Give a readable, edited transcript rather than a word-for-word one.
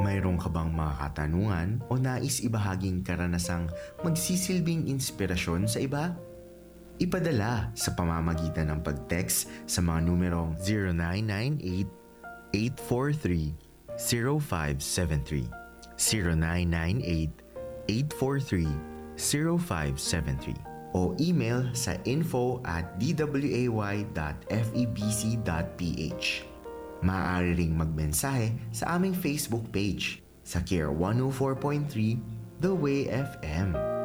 Mayroon ka bang mga katanungan o nais ibahaging karanasang magsisilbing inspirasyon sa iba? Ipadala sa pamamagitan ng pag-text sa mga numerong 0998-843-0573, 0998-843-0573 o email sa info@dway.febc.ph. Maaari ring magmensahe sa aming Facebook page sa Care 104.3 The Way FM.